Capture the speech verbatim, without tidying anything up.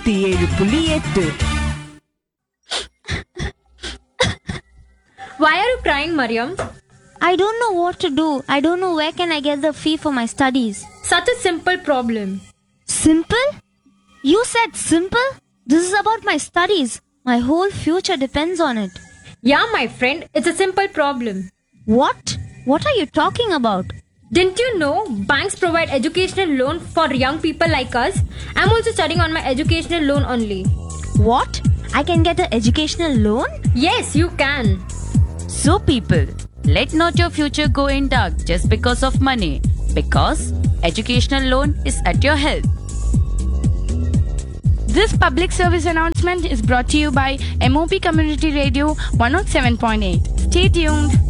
நூத்தி ஏழு புள்ளி எட்டு. Why are you crying, Mariam? I don't know what to do. I don't know where can I get the fee for my studies. Such a simple problem. Simple? You said simple? This is about my studies. My whole future depends on it. Yeah, my friend, it's a simple problem. What? What are you talking about? Didn't you know banks provide educational loan for young people like us? I'm also studying on my educational loan only. What? I can get an educational loan? Yes, you can. So people, let not your future go in dark just because of money, because educational loan is at your help. This public service announcement is brought to you by M O P Community Radio one oh seven point eight. Stay tuned.